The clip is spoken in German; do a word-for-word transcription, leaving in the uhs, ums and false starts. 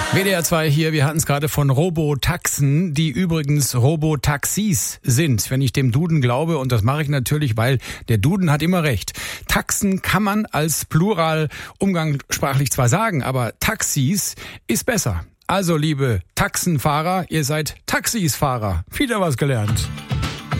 W D R zwei hier, wir hatten es gerade von Robotaxen, die übrigens Robotaxis sind, wenn ich dem Duden glaube, und das mache ich natürlich, weil der Duden hat immer recht. Taxen kann man als Plural umgangssprachlich zwar sagen, aber Taxis ist besser. Also liebe Taxenfahrer, ihr seid Taxisfahrer. Wieder was gelernt.